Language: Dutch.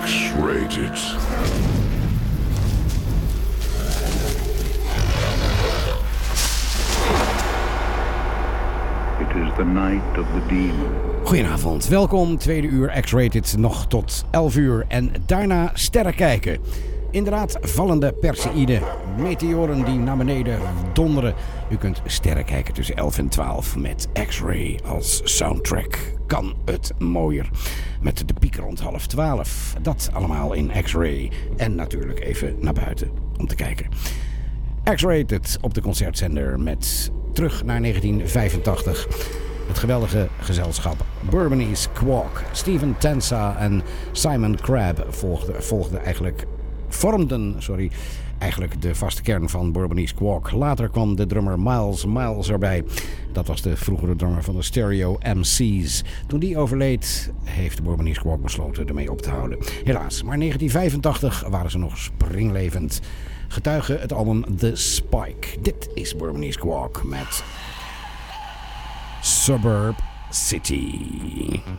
X-rated. It is the night of the demon. Goedenavond, welkom, tweede uur X-rated, nog tot 11 uur en daarna sterren kijken. Inderdaad, vallende Perseïden, meteoren die naar beneden donderen. U kunt sterren kijken tussen 11 en 12 met X-Ray als soundtrack. Kan het mooier. Met de piek rond 11:30. Dat allemaal in X-Ray. En natuurlijk even naar buiten om te kijken. X-Rated op de concertzender met terug naar 1985. Het geweldige gezelschap Bourbonnais Squawk, Steven Tensa en Simon Crabb vormden eigenlijk de vaste kern van Bourbonnais Squawk. Later kwam de drummer Miles erbij. Dat was de vroegere drummer van de Stereo MC's. Toen die overleed, heeft Bourbonnais Squawk besloten ermee op te houden. Helaas, maar in 1985 waren ze nog springlevend. Getuige het album The Spike. Dit is Bourbonnais Squawk met Suburb City.